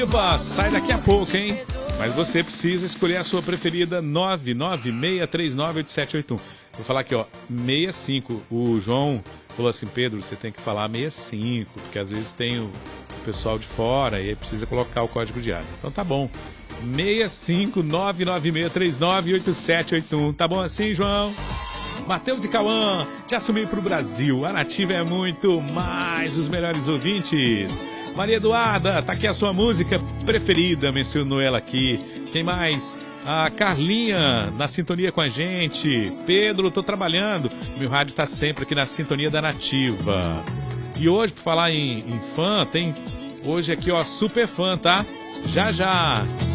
Sai daqui a pouco, hein? Mas você precisa escolher a sua preferida, 996398781. Vou falar aqui, ó, 65. O João falou assim, Pedro, você tem que falar 65, porque às vezes tem o pessoal de fora e aí precisa colocar o código de área. Então tá bom. 65996398781. Tá bom assim, João? Matheus e Cauã, te assumir pro Brasil. A Nativa é muito mais os melhores ouvintes. Maria Eduarda, tá aqui a sua música preferida, mencionou ela aqui. Quem mais? A Carlinha, na sintonia com a gente. Pedro, tô trabalhando. Meu rádio tá sempre aqui na sintonia da Nativa. E hoje, por falar em fã, tem hoje aqui, ó, super fã, tá? Já já.